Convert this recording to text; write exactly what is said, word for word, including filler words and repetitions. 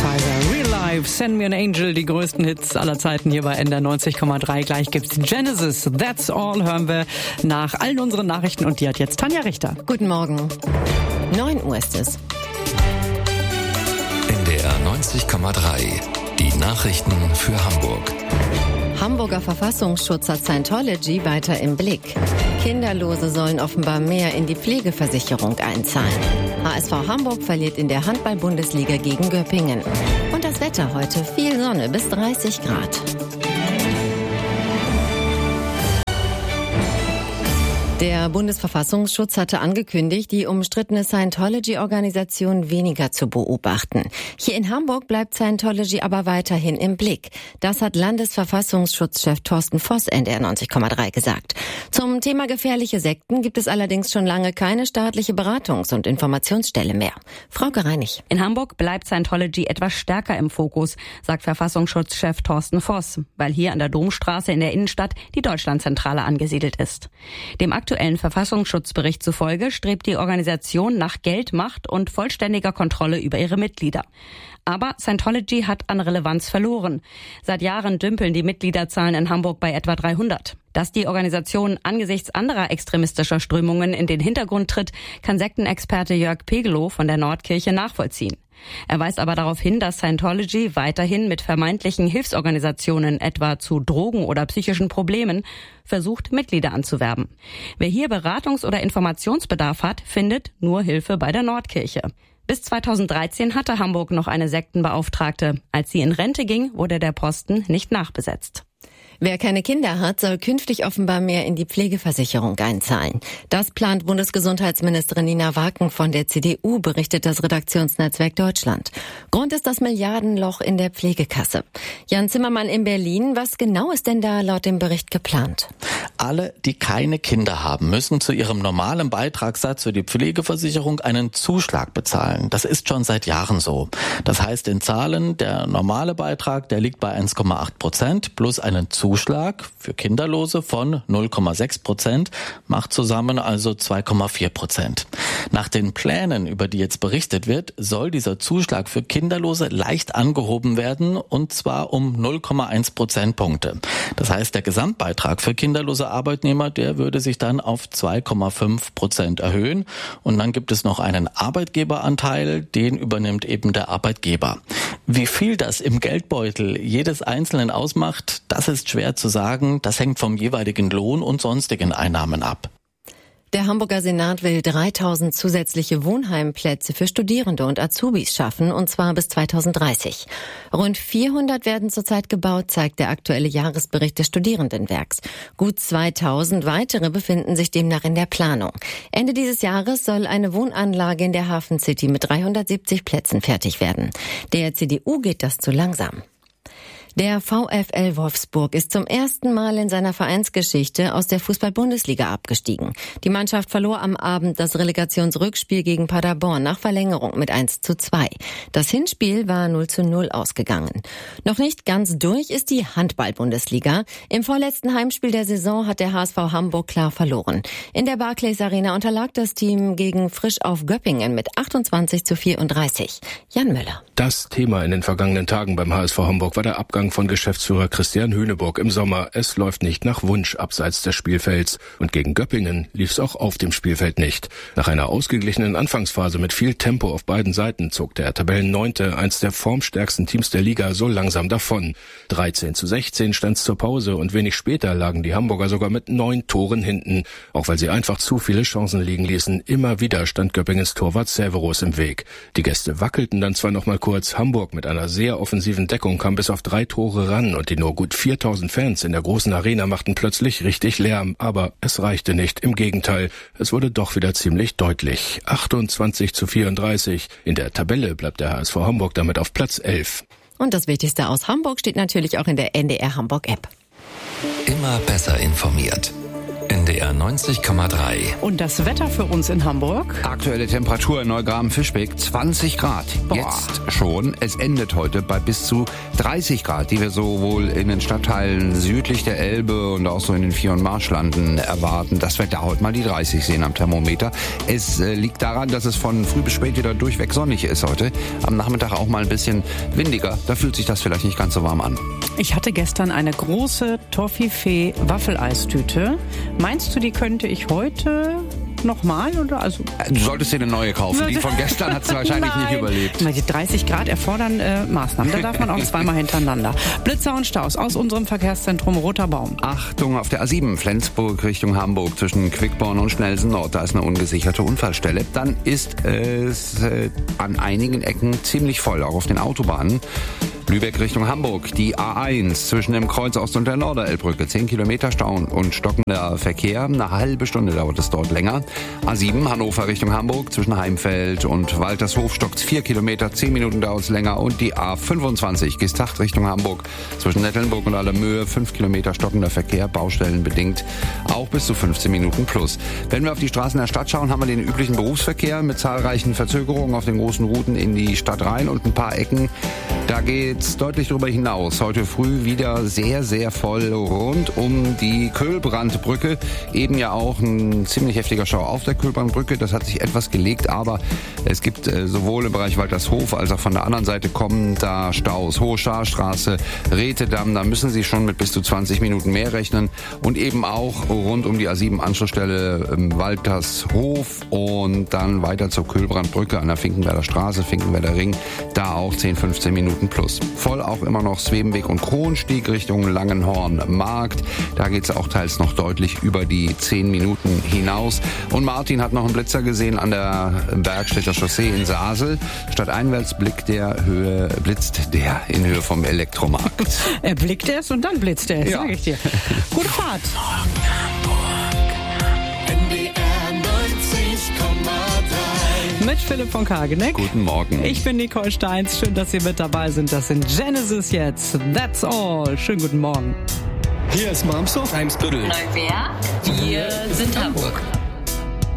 Synthesizer, Real Life, Send Me an Angel, die größten Hits aller Zeiten hier bei N D R neunzig Komma drei. Gleich gibt's Genesis, That's All, hören wir nach allen unseren Nachrichten und die hat jetzt Tanja Richter. Guten Morgen. neun Uhr ist es. N D R neunzig Komma drei, die Nachrichten für Hamburg. Hamburger Verfassungsschutz hat Scientology weiter im Blick. Kinderlose sollen offenbar mehr in die Pflegeversicherung einzahlen. H S V Hamburg verliert in der Handball-Bundesliga gegen Göppingen. Und das Wetter heute, viel Sonne bis dreißig Grad. Der Bundesverfassungsschutz hatte angekündigt, die umstrittene Scientology-Organisation weniger zu beobachten. Hier in Hamburg bleibt Scientology aber weiterhin im Blick. Das hat Landesverfassungsschutzchef Thorsten Voss N D R neunzig Komma drei gesagt. Zum Thema gefährliche Sekten gibt es allerdings schon lange keine staatliche Beratungs- und Informationsstelle mehr. Frauke Reinig. In Hamburg bleibt Scientology etwas stärker im Fokus, sagt Verfassungsschutzchef Thorsten Voss, weil hier an der Domstraße in der Innenstadt die Deutschlandzentrale angesiedelt ist. Dem aktuellen Verfassungsschutzbericht zufolge strebt die Organisation nach Geld, Macht und vollständiger Kontrolle über ihre Mitglieder. Aber Scientology hat an Relevanz verloren. Seit Jahren dümpeln die Mitgliederzahlen in Hamburg bei etwa dreihundert. Dass die Organisation angesichts anderer extremistischer Strömungen in den Hintergrund tritt, kann Sektenexperte Jörg Pegelow von der Nordkirche nachvollziehen. Er weist aber darauf hin, dass Scientology weiterhin mit vermeintlichen Hilfsorganisationen, etwa zu Drogen- oder psychischen Problemen, versucht, Mitglieder anzuwerben. Wer hier Beratungs- oder Informationsbedarf hat, findet nur Hilfe bei der Nordkirche. Bis zweitausenddreizehn hatte Hamburg noch eine Sektenbeauftragte. Als sie in Rente ging, wurde der Posten nicht nachbesetzt. Wer keine Kinder hat, soll künftig offenbar mehr in die Pflegeversicherung einzahlen. Das plant Bundesgesundheitsministerin Nina Waken von der C D U, berichtet das Redaktionsnetzwerk Deutschland. Grund ist das Milliardenloch in der Pflegekasse. Jan Zimmermann in Berlin, was genau ist denn da laut dem Bericht geplant? Alle, die keine Kinder haben, müssen zu ihrem normalen Beitragssatz für die Pflegeversicherung einen Zuschlag bezahlen. Das ist schon seit Jahren so. Das heißt in Zahlen, der normale Beitrag, der liegt bei eins Komma acht Prozent plus einen Zuschlag für Kinderlose von null Komma sechs Prozent, macht zusammen also zwei Komma vier Prozent. Nach den Plänen, über die jetzt berichtet wird, soll dieser Zuschlag für Kinderlose leicht angehoben werden, und zwar um null Komma eins Prozentpunkte. Das heißt, der Gesamtbeitrag für kinderlose Arbeitnehmer, der würde sich dann auf zwei Komma fünf Prozent erhöhen. Und dann gibt es noch einen Arbeitgeberanteil, den übernimmt eben der Arbeitgeber. Wie viel das im Geldbeutel jedes Einzelnen ausmacht, das ist schwer zu sagen. Das hängt vom jeweiligen Lohn und sonstigen Einnahmen ab. Der Hamburger Senat will dreitausend zusätzliche Wohnheimplätze für Studierende und Azubis schaffen, und zwar bis zweitausenddreißig. Rund vierhundert werden zurzeit gebaut, zeigt der aktuelle Jahresbericht des Studierendenwerks. Gut zweitausend weitere befinden sich demnach in der Planung. Ende dieses Jahres soll eine Wohnanlage in der Hafen City mit dreihundertsiebzig Plätzen fertig werden. Der C D U geht das zu langsam. Der VfL Wolfsburg ist zum ersten Mal in seiner Vereinsgeschichte aus der Fußball-Bundesliga abgestiegen. Die Mannschaft verlor am Abend das Relegationsrückspiel gegen Paderborn nach Verlängerung mit eins zu zwei. Das Hinspiel war null zu null ausgegangen. Noch nicht ganz durch ist die Handball-Bundesliga. Im vorletzten Heimspiel der Saison hat der H S V Hamburg klar verloren. In der Barclays Arena unterlag das Team gegen Frisch auf Göppingen mit achtundzwanzig zu vierunddreißig. Jan Müller. Das Thema in den vergangenen Tagen beim H S V Hamburg war der Abgang von Geschäftsführer Christian Höneburg im Sommer. Es läuft nicht nach Wunsch abseits des Spielfelds. Und gegen Göppingen lief es auch auf dem Spielfeld nicht. Nach einer ausgeglichenen Anfangsphase mit viel Tempo auf beiden Seiten zog der Tabellenneunte, eins der formstärksten Teams der Liga, so langsam davon. dreizehn zu sechzehn stand es zur Pause und wenig später lagen die Hamburger sogar mit neun Toren hinten. Auch weil sie einfach zu viele Chancen liegen ließen. Immer wieder stand Göppingens Torwart Severus im Weg. Die Gäste wackelten dann zwar noch mal kurz. Hamburg mit einer sehr offensiven Deckung kam bis auf drei Tore ran und die nur gut viertausend Fans in der großen Arena machten plötzlich richtig Lärm. Aber es reichte nicht. Im Gegenteil, es wurde doch wieder ziemlich deutlich. achtundzwanzig zu vierunddreißig. In der Tabelle bleibt der H S V Hamburg damit auf Platz elf. Und das Wichtigste aus Hamburg steht natürlich auch in der N D R Hamburg App. Immer besser informiert. N N D R neunzig Komma drei. Und das Wetter für uns in Hamburg? Aktuelle Temperatur in Neugraben-Fischbeck zwanzig Grad. Boah. Jetzt schon. Es endet heute bei bis zu dreißig Grad, die wir sowohl in den Stadtteilen südlich der Elbe und auch so in den Vier- und Marschlanden erwarten. Das wird da heute mal die dreißig sehen am Thermometer. Es äh, liegt daran, dass es von früh bis spät wieder durchweg sonnig ist heute. Am Nachmittag auch mal ein bisschen windiger. Da fühlt sich das vielleicht nicht ganz so warm an. Ich hatte gestern eine große Toffifee-Waffeleistüte. Meinst du, die könnte ich heute nochmal? Oder? Also du solltest dir eine neue kaufen. Die von gestern hat sie wahrscheinlich Nein. nicht überlebt. Die dreißig Grad erfordern äh, Maßnahmen. Da darf man auch zweimal hintereinander. Blitzer und Staus aus unserem Verkehrszentrum Roter Baum. Achtung auf der A sieben, Flensburg Richtung Hamburg zwischen Quickborn und Schnelsen Nord. Da ist eine ungesicherte Unfallstelle. Dann ist es äh, an einigen Ecken ziemlich voll, auch auf den Autobahnen. Lübeck Richtung Hamburg, die A eins zwischen dem Kreuz Ost und der Norderelbbrücke. zehn Kilometer Stau und stockender Verkehr. Eine halbe Stunde dauert es dort länger. A sieben, Hannover Richtung Hamburg zwischen Heimfeld und Waltershof stockt vier Kilometer. zehn Minuten dauert es länger. Und die A fünfundzwanzig, Gestacht Richtung Hamburg zwischen Nettelnburg und Allermöhe. fünf Kilometer stockender Verkehr, baustellenbedingt. Auch bis zu fünfzehn Minuten plus. Wenn wir auf die Straßen der Stadt schauen, haben wir den üblichen Berufsverkehr mit zahlreichen Verzögerungen auf den großen Routen in die Stadt rein und ein paar Ecken. Da geht's deutlich darüber hinaus. Heute früh wieder sehr, sehr voll rund um die Köhlbrandbrücke. Eben ja auch ein ziemlich heftiger Stau auf der Köhlbrandbrücke. Das hat sich etwas gelegt, aber es gibt äh, sowohl im Bereich Waltershof als auch von der anderen Seite kommen da Staus. Hohe Scharstraße, Rätedamm, da müssen Sie schon mit bis zu zwanzig Minuten mehr rechnen. Und eben auch rund um die A sieben Anschlussstelle ähm, Waltershof und dann weiter zur Köhlbrandbrücke an der Finkenwerder Straße, Finkenwerder Ring. Da auch zehn, fünfzehn Minuten plus. Voll auch immer noch Svebenweg und Kronstieg Richtung Langenhorn-Markt. Da geht es auch teils noch deutlich über die zehn Minuten hinaus. Und Martin hat noch einen Blitzer gesehen an der Bergstädter Chaussee in Sasel. Stadteinwärts blickt der Höhe, blitzt der in Höhe vom Elektromarkt. Er blickt es und dann blitzt er, ja. Sag ich dir. Gute Fahrt. Mit Philipp von Kageneck. Guten Morgen. Ich bin Nicole Steins. Schön, dass Sie mit dabei sind. Das sind Genesis jetzt. That's all. Schönen guten Morgen. Hier ist Marmsdorf. Eimsbüttel. Neuwerk. Wir sind Hamburg.